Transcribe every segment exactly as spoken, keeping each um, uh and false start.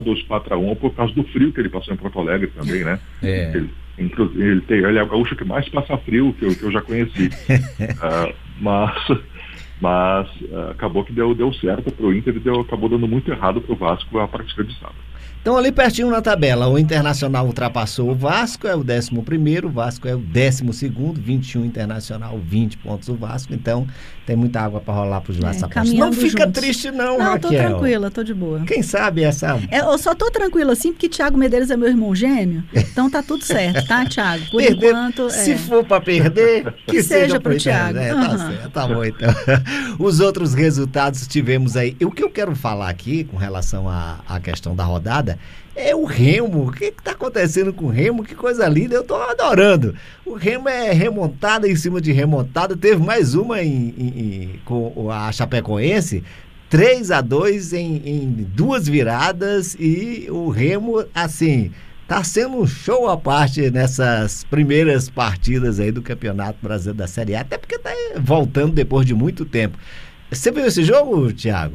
dois quatro a um por causa do frio que ele passou em Porto Alegre também, né? É. Ele, ele, tem, ele é o gaúcho que mais passa frio que eu, que eu já conheci. uh, mas mas uh, acabou que deu, deu certo para o Inter e deu, acabou dando muito errado para o Vasco a partida de sábado. Então, ali pertinho na tabela, o Internacional ultrapassou o Vasco, é o décimo primeiro, o Vasco é o décimo segundo, vinte e um Internacional, vinte pontos o Vasco, então tem muita água para rolar para os lados. É, não fica juntos. triste não, não Raquel. Não, tô tranquila, tô de boa. Quem sabe essa... É, eu só tô tranquila assim porque Thiago Medeiros é meu irmão gêmeo, então tá tudo certo, tá, Thiago? Por perder, enquanto... Se é. for para perder, que, que seja, seja pro Thiago. É, uhum. Tá certo, tá bom então. Os outros resultados tivemos aí. O que eu quero falar aqui com relação à, à questão da rodada é o Remo. O que está acontecendo com o Remo? Que coisa linda, eu estou adorando. O Remo é remontada em cima de remontada. Teve mais uma em, em, em, com a Chapecoense, três a dois em, em duas viradas, e o Remo, assim, está sendo um show à parte nessas primeiras partidas aí do Campeonato Brasileiro da Série A, até porque está voltando depois de muito tempo. Você viu esse jogo, Thiago?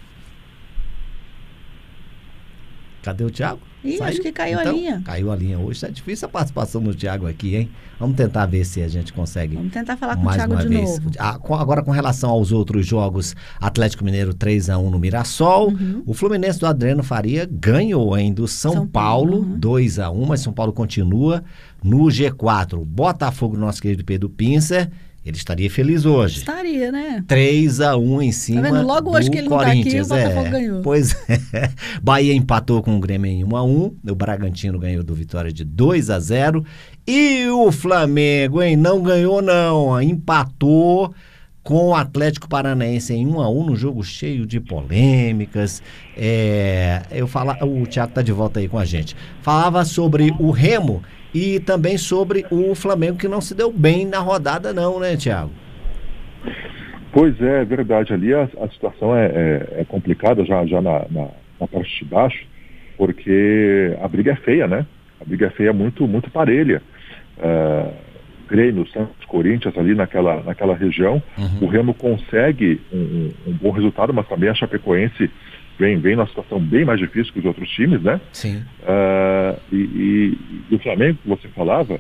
Cadê o Thiago? Ih, Saiu? Acho que caiu então, a linha. Caiu a linha hoje. Tá difícil a participação do Thiago aqui, hein? Vamos tentar ver se a gente consegue. Vamos tentar falar com mais o Thiago uma de vez. novo. Ah, com, agora, com relação aos outros jogos, Atlético Mineiro três a um no Mirassol. Uhum. O Fluminense do Adriano Faria ganhou ainda o São, São Paulo, Paulo uhum. dois a um, mas São Paulo continua no G quatro. Botafogo, nosso querido Pedro Pincer. Ele estaria feliz hoje. Estaria, né? três a um em cima tá vendo? Logo hoje do que ele Corinthians. Não tá aqui, o Botafogo é. ganhou. Pois é. Bahia empatou com o Grêmio em um a um. O Bragantino ganhou do Vitória de dois a zero. E o Flamengo, hein? Não ganhou, não. Empatou com o Atlético Paranaense em um a um, num jogo cheio de polêmicas. É, eu fala, o Thiago está de volta aí com a gente. Falava sobre o Remo e também sobre o Flamengo, que não se deu bem na rodada não, né, Thiago? Pois é, é verdade. Ali a, a situação é, é, é complicada já, já na, na, na parte de baixo, porque a briga é feia, né? A briga é feia, muito, muito parelha. Uh, Grêmio, Santos, Corinthians ali naquela, naquela região. Uhum. O Remo consegue um, um, um bom resultado, mas também a Chapecoense vem, vem numa situação bem mais difícil que os outros times, né? Sim. Uh, e, e, e o Flamengo, que você falava,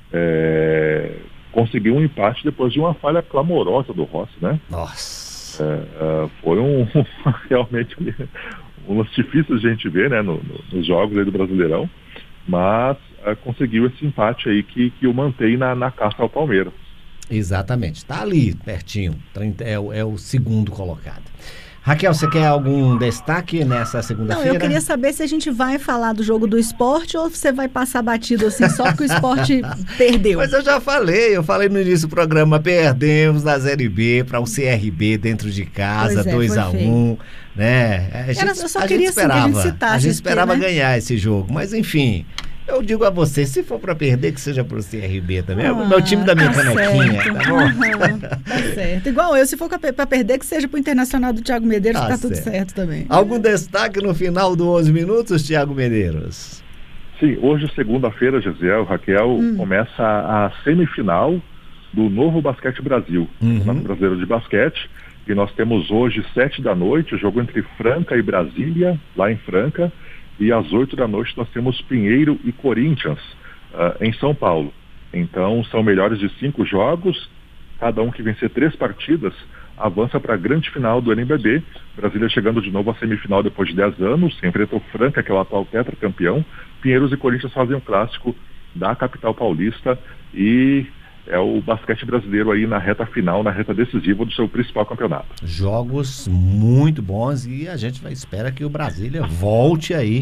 é, conseguiu um empate depois de uma falha clamorosa do Rossi, né? Nossa! Uh, uh, foi um realmente um lance difícil de a gente ver, né, no, no, nos jogos aí do Brasileirão, mas uh, conseguiu esse empate aí que, que o mantém na, na caça ao Palmeiras. Exatamente, está ali pertinho, é o, é o segundo colocado. Raquel, você quer algum destaque nessa segunda-feira? Não, eu queria saber se a gente vai falar do jogo do esporte ou você vai passar batido assim só porque o esporte perdeu. Mas eu já falei, eu falei no início do programa, perdemos na Série B para o C R B dentro de casa, é, dois a um, né? A gente, Era, eu só a queria gente esperava, assim, que a gente citasse, a gente esperava porque, né? ganhar esse jogo, mas enfim... Eu digo a você, se for para perder, que seja pro C R B também. Ah, é o meu time da minha tá canequinha, certo. tá bom? Uhum, tá certo. Igual eu, se for para perder, que seja pro Internacional do Thiago Medeiros, tá, tá tudo certo também. Algum destaque no final do onze minutos, Thiago Medeiros? Sim, hoje, segunda-feira, Gisele, Raquel, hum. começa a semifinal do Novo Basquete Brasil, uhum. Campeonato Brasileiro de Basquete. E nós temos hoje, sete da noite, o jogo entre Franca e Brasília, lá em Franca. E às oito da noite nós temos Pinheiro e Corinthians uh, em São Paulo. Então são melhores de cinco jogos, cada um que vencer três partidas avança para a grande final do N B B. Brasília chegando de novo à semifinal depois de dez anos, enfrenta o Franca, que é o atual tetracampeão. Pinheiros e Corinthians fazem um clássico da capital paulista e é o basquete brasileiro aí na reta final, na reta decisiva do seu principal campeonato. Jogos muito bons e a gente vai, espera que o Brasília volte aí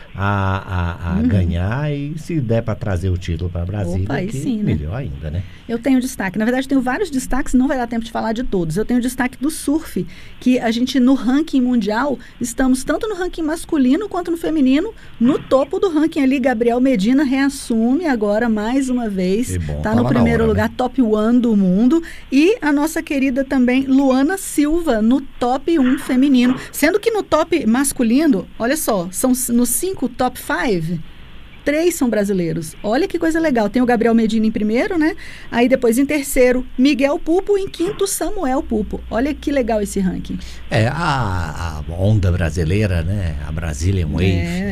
a, a, a uhum. ganhar e se der para trazer o título para Brasília, Opa, aí que sim, né? melhor ainda, né? Eu tenho destaque, na verdade eu tenho vários destaques, não vai dar tempo de falar de todos. Eu tenho destaque do surf, que a gente no ranking mundial, estamos tanto no ranking masculino quanto no feminino, no topo do ranking ali. Gabriel Medina reassume agora mais uma vez, está no primeiro hora, lugar, né? Top one do mundo, e a nossa querida também Luana Silva no top um feminino, sendo que no top masculino, olha só, são nos cinco top five, três são brasileiros. Olha que coisa legal. Tem o Gabriel Medina em primeiro, né? Aí depois em terceiro, Miguel Pupo, em quinto, Samuel Pupo. Olha que legal esse ranking. É, a, a onda brasileira, né? A Brazilian Wave. É.